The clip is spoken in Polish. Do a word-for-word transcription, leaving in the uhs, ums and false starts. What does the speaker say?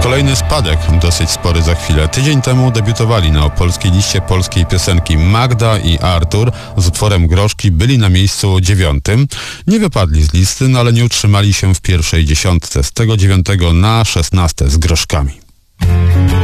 Kolejny spadek, dosyć spory za chwilę. Tydzień temu debiutowali na opolskiej liście polskiej piosenki Magda i Artur z utworem Groszki, byli na miejscu dziewiątym. Nie wypadli z listy, no ale nie utrzymali się w pierwszej dziesiątce. Z tego dziewiątego na szesnaste z groszkami.